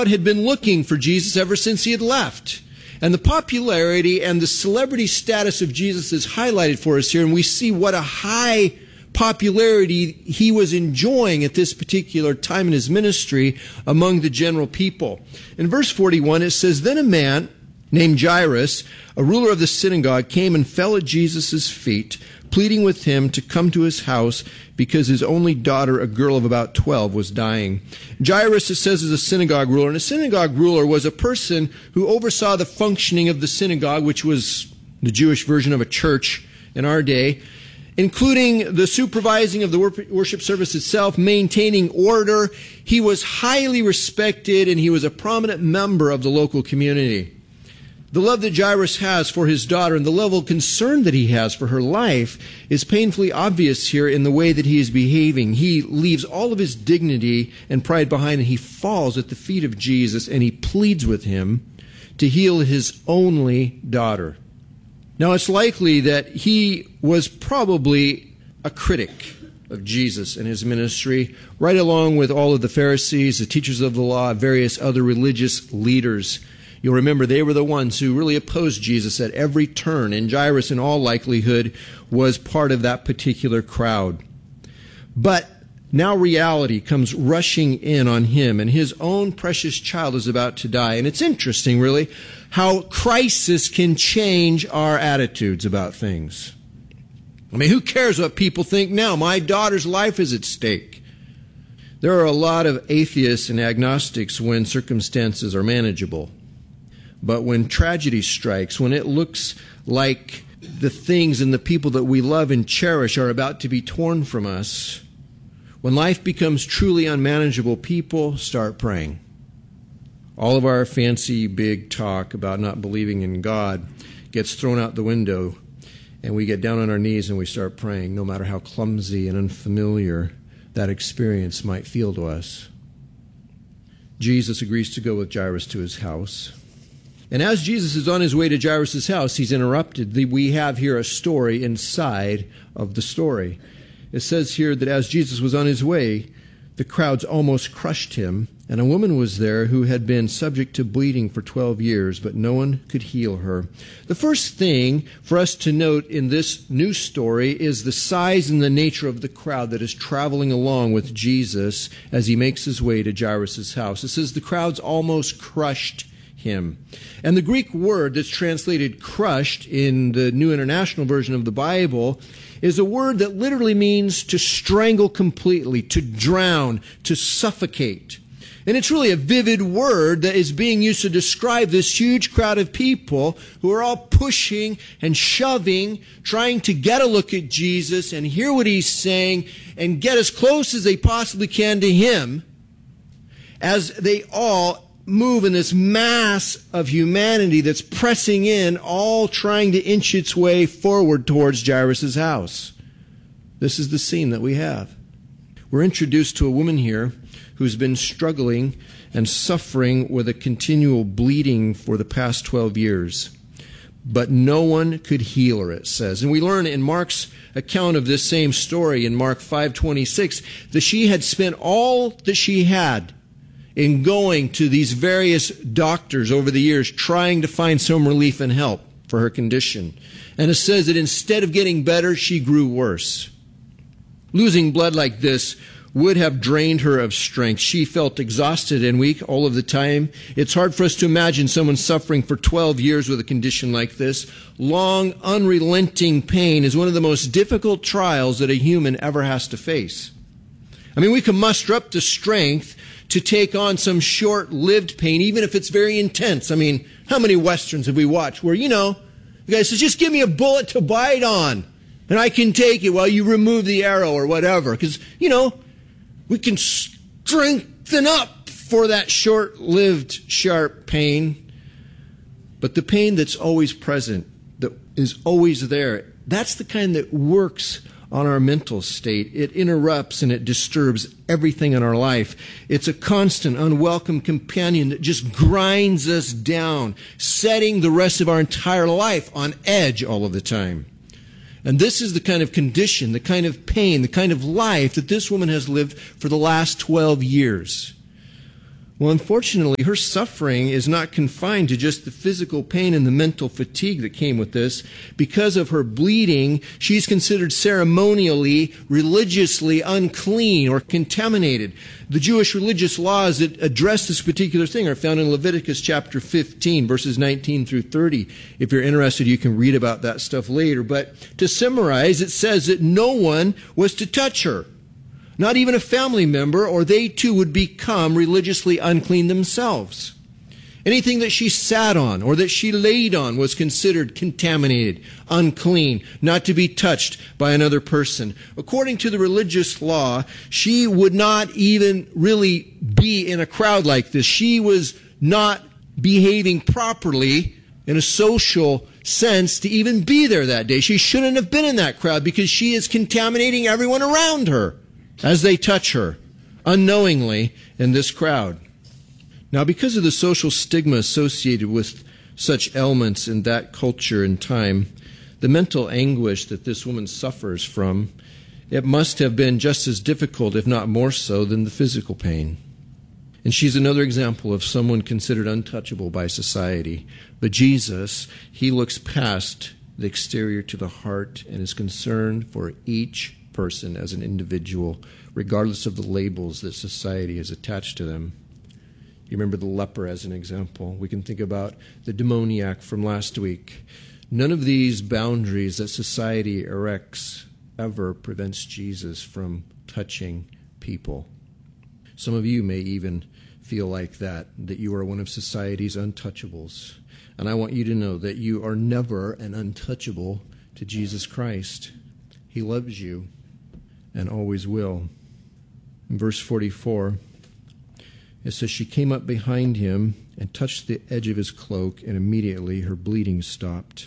had been looking for Jesus ever since he had left. And the popularity and the celebrity status of Jesus is highlighted for us here, and we see what a high popularity he was enjoying at this particular time in his ministry among the general people. In verse 41, it says, "Then a man named Jairus, a ruler of the synagogue, came and fell at Jesus' feet, pleading with him to come to his house because his only daughter, a girl of about 12, was dying." Jairus, it says, is a synagogue ruler. And a synagogue ruler was a person who oversaw the functioning of the synagogue, which was the Jewish version of a church in our day, including the supervising of the worship service itself, maintaining order. He was highly respected, and he was a prominent member of the local community. The love that Jairus has for his daughter and the level of concern that he has for her life is painfully obvious here in the way that he is behaving. He leaves all of his dignity and pride behind, and he falls at the feet of Jesus, and he pleads with him to heal his only daughter. Now, it's likely that he was probably a critic of Jesus and his ministry, right along with all of the Pharisees, the teachers of the law, various other religious leaders. You'll remember they were the ones who really opposed Jesus at every turn, and Jairus, in all likelihood, was part of that particular crowd. But now reality comes rushing in on him, and his own precious child is about to die. And it's interesting, really, how crisis can change our attitudes about things. I mean, who cares what people think now? My daughter's life is at stake. There are a lot of atheists and agnostics when circumstances are manageable. But when tragedy strikes, when it looks like the things and the people that we love and cherish are about to be torn from us, when life becomes truly unmanageable, people start praying. All of our fancy big talk about not believing in God gets thrown out the window, and we get down on our knees and we start praying, no matter how clumsy and unfamiliar that experience might feel to us. Jesus agrees to go with Jairus to his house. And as Jesus is on his way to Jairus' house, he's interrupted. We have here a story inside of the story. It says here that as Jesus was on his way, the crowds almost crushed him, and a woman was there who had been subject to bleeding for 12 years, but no one could heal her. The first thing for us to note in this new story is the size and the nature of the crowd that is traveling along with Jesus as he makes his way to Jairus' house. It says the crowds almost crushed him. And the Greek word that's translated crushed in the New International Version of the Bible is a word that literally means to strangle completely, to drown, to suffocate. And it's really a vivid word that is being used to describe this huge crowd of people who are all pushing and shoving, trying to get a look at Jesus and hear what he's saying and get as close as they possibly can to him, as they all move in this mass of humanity that's pressing in, all trying to inch its way forward towards Jairus' house. This is the scene that we have. We're introduced to a woman here who's been struggling and suffering with a continual bleeding for the past 12 years. But no one could heal her, it says. And we learn in Mark's account of this same story in Mark 5:26 that she had spent all that she had in going to these various doctors over the years trying to find some relief and help for her condition. And it says that instead of getting better, she grew worse. Losing blood like this would have drained her of strength. She felt exhausted and weak all of the time. It's hard for us to imagine someone suffering for 12 years with a condition like this. Long, unrelenting pain is one of the most difficult trials that a human ever has to face. I mean, we can muster up the strength to take on some short-lived pain, even if it's very intense. I mean, how many Westerns have we watched where, the guy says, just give me a bullet to bite on, and I can take it while you remove the arrow or whatever. Because, we can strengthen up for that short-lived, sharp pain. But the pain that's always present, that is always there, that's the kind that works on our mental state. It interrupts and it disturbs everything in our life. It's a constant, unwelcome companion that just grinds us down, setting the rest of our entire life on edge all of the time. And this is the kind of condition, the kind of pain, the kind of life that this woman has lived for the last 12 years. Well, unfortunately, her suffering is not confined to just the physical pain and the mental fatigue that came with this. Because of her bleeding, she's considered ceremonially, religiously unclean or contaminated. The Jewish religious laws that address this particular thing are found in Leviticus chapter 15, verses 19 through 30. If you're interested, you can read about that stuff later. But to summarize, it says that no one was to touch her. Not even a family member, or they too would become religiously unclean themselves. Anything that she sat on or that she laid on was considered contaminated, unclean, not to be touched by another person. According to the religious law, she would not even really be in a crowd like this. She was not behaving properly in a social sense to even be there that day. She shouldn't have been in that crowd because she is contaminating everyone around her as they touch her unknowingly in this crowd. Now, because of the social stigma associated with such elements in that culture and time, the mental anguish that this woman suffers from, it must have been just as difficult, if not more so, than the physical pain. And she's another example of someone considered untouchable by society. But Jesus, he looks past the exterior to the heart and is concerned for each person as an individual, regardless of the labels that society has attached to them. You remember the leper as an example. We can think about the demoniac from last week. None of these boundaries that society erects ever prevents Jesus from touching people. Some of you may even feel like that you are one of society's untouchables. And I want you to know that you are never an untouchable to Jesus Christ. He loves you and always will. In verse 44, it says, she came up behind him and touched the edge of his cloak, and immediately her bleeding stopped.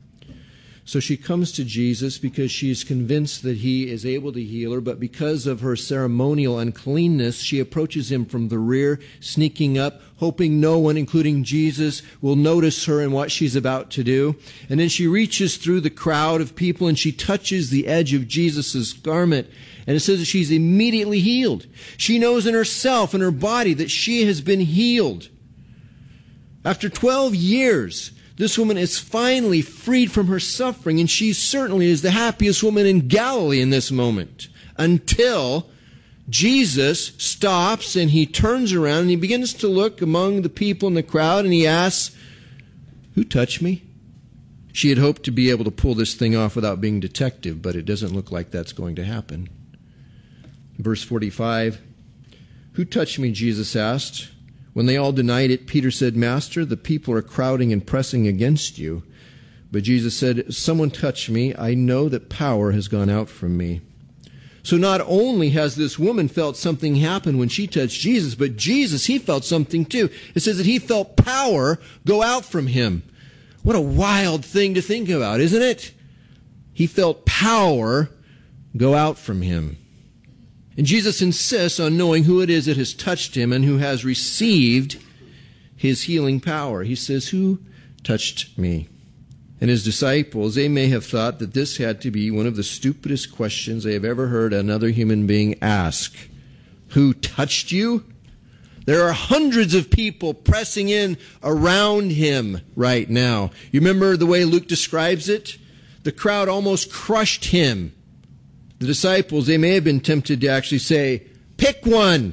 So she comes to Jesus because she is convinced that he is able to heal her, but because of her ceremonial uncleanness, she approaches him from the rear, sneaking up, hoping no one, including Jesus, will notice her and what she's about to do. And then she reaches through the crowd of people and she touches the edge of Jesus' garment. And it says that she's immediately healed. She knows in herself, in her body, that she has been healed. After 12 years, this woman is finally freed from her suffering, and she certainly is the happiest woman in Galilee in this moment, until Jesus stops and he turns around and he begins to look among the people in the crowd and he asks, "Who touched me?" She had hoped to be able to pull this thing off without being detective, but it doesn't look like that's going to happen. Verse 45, "Who touched me?" Jesus asked. When they all denied it, Peter said, "Master, the people are crowding and pressing against you." But Jesus said, "Someone touched me. I know that power has gone out from me." So not only has this woman felt something happen when she touched Jesus, but Jesus, he felt something too. It says that he felt power go out from him. What a wild thing to think about, isn't it? He felt power go out from him. And Jesus insists on knowing who it is that has touched him and who has received his healing power. He says, "Who touched me?" And his disciples, they may have thought that this had to be one of the stupidest questions they have ever heard another human being ask. Who touched you? There are hundreds of people pressing in around him right now. You remember the way Luke describes it? The crowd almost crushed him. The disciples, they may have been tempted to actually say, "Pick one.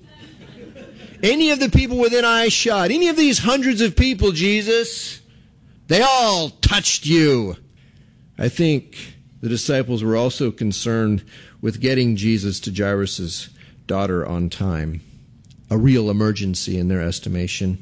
Any of the people within eyeshot, any of these hundreds of people, Jesus, they all touched you." I think the disciples were also concerned with getting Jesus to Jairus' daughter on time. A real emergency in their estimation.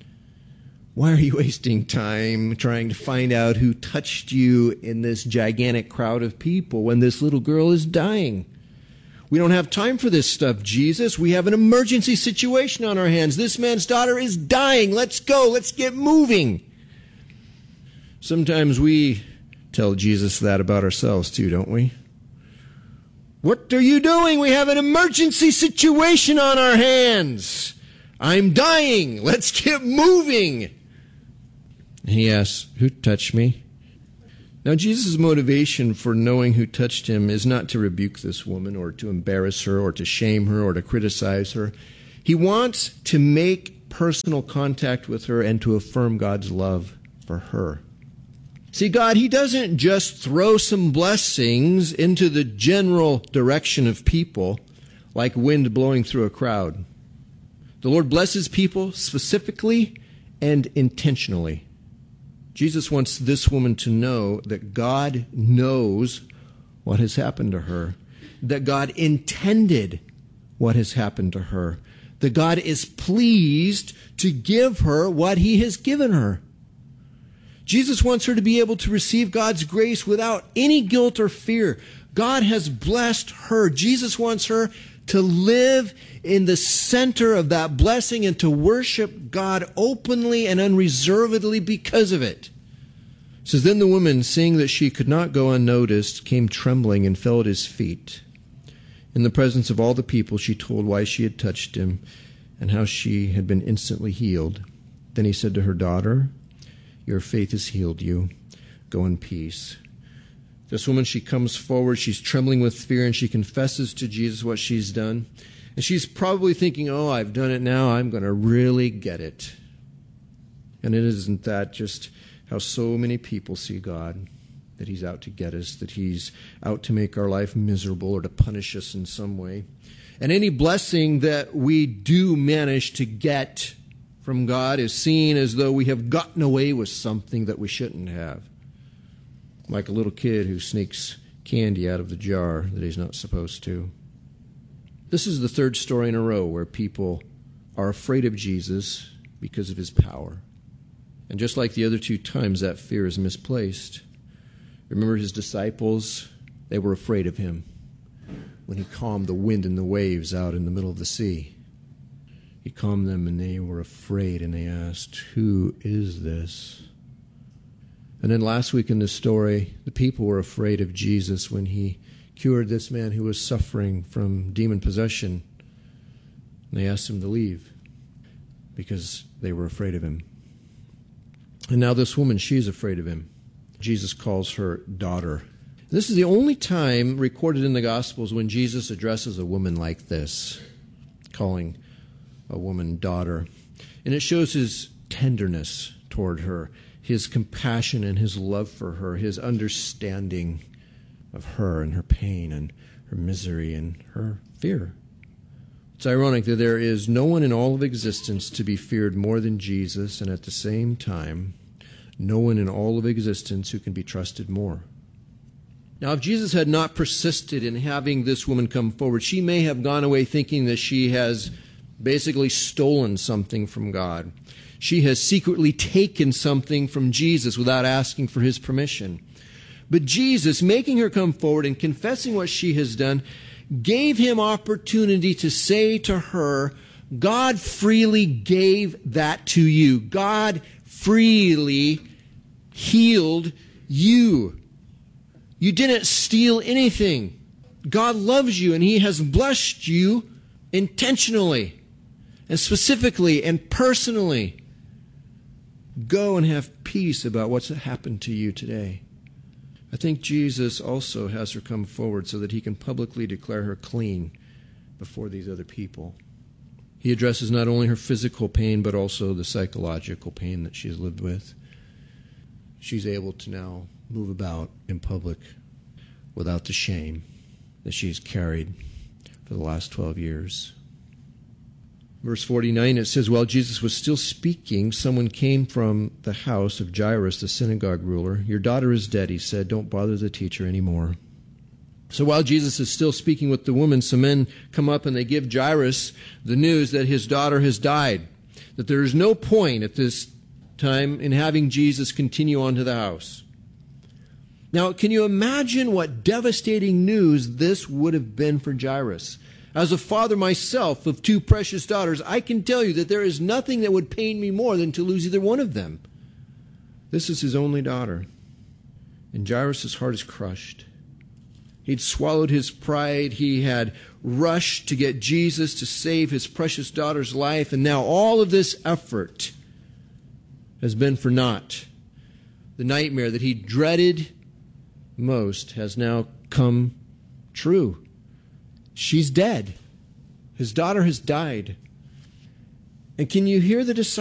Why are you wasting time trying to find out who touched you in this gigantic crowd of people when this little girl is dying? We don't have time for this stuff, Jesus. We have an emergency situation on our hands. This man's daughter is dying. Let's go. Let's get moving. Sometimes we tell Jesus that about ourselves too, don't we? What are you doing? We have an emergency situation on our hands. I'm dying. Let's get moving. He asks, "Who touched me?" Now, Jesus' motivation for knowing who touched him is not to rebuke this woman or to embarrass her or to shame her or to criticize her. He wants to make personal contact with her and to affirm God's love for her. See, God, He doesn't just throw some blessings into the general direction of people like wind blowing through a crowd. The Lord blesses people specifically and intentionally. Jesus wants this woman to know that God knows what has happened to her, that God intended what has happened to her, that God is pleased to give her what He has given her. Jesus wants her to be able to receive God's grace without any guilt or fear. God has blessed her. Jesus wants her to live in the center of that blessing and to worship God openly and unreservedly because of it. It says, then the woman, seeing that she could not go unnoticed, came trembling and fell at His feet. In the presence of all the people, she told why she had touched Him and how she had been instantly healed. Then He said to her, daughter, your faith has healed you. Go in peace. This woman, she comes forward. She's trembling with fear, and she confesses to Jesus what she's done. And she's probably thinking, oh, I've done it now. I'm going to really get it. And it isn't that just how so many people see God, that He's out to get us, that He's out to make our life miserable or to punish us in some way. And any blessing that we do manage to get from God is seen as though we have gotten away with something that we shouldn't have. Like a little kid who sneaks candy out of the jar that he's not supposed to. This is the third story in a row where people are afraid of Jesus because of His power. And just like the other two times, that fear is misplaced. Remember His disciples? They were afraid of Him when He calmed the wind and the waves out in the middle of the sea. He calmed them and they were afraid and they asked, who is this? And then last week in the story, the people were afraid of Jesus when He cured this man who was suffering from demon possession. And they asked him to leave because they were afraid of Him. And now this woman, she's afraid of Him. Jesus calls her daughter. This is the only time recorded in the Gospels when Jesus addresses a woman like this, calling a woman daughter. And it shows His tenderness toward her, His compassion and His love for her, His understanding of her and her pain and her misery and her fear. It's ironic that there is no one in all of existence to be feared more than Jesus, and at the same time, no one in all of existence who can be trusted more. Now, if Jesus had not persisted in having this woman come forward, she may have gone away thinking that she has basically stolen something from God. She has secretly taken something from Jesus without asking for His permission. But Jesus, making her come forward and confessing what she has done, gave Him opportunity to say to her, God freely gave that to you. God freely healed you. You didn't steal anything. God loves you and He has blessed you intentionally and specifically and personally. Go and have peace about what's happened to you today. I think Jesus also has her come forward so that He can publicly declare her clean before these other people. He addresses not only her physical pain, but also the psychological pain that she's lived with. She's able to now move about in public without the shame that she's carried for the last 12 years. Verse 49, it says, while Jesus was still speaking, someone came from the house of Jairus, the synagogue ruler. Your daughter is dead, he said. Don't bother the teacher anymore. So while Jesus is still speaking with the woman, some men come up and they give Jairus the news that his daughter has died, that there is no point at this time in having Jesus continue on to the house. Now, can you imagine what devastating news this would have been for Jairus? As a father myself of two precious daughters, I can tell you that there is nothing that would pain me more than to lose either one of them. This is his only daughter, and Jairus' heart is crushed. He'd swallowed his pride. He had rushed to get Jesus to save his precious daughter's life, and now all of this effort has been for naught. The nightmare that he dreaded most has now come true. She's dead. His daughter has died. And can you hear the disciples?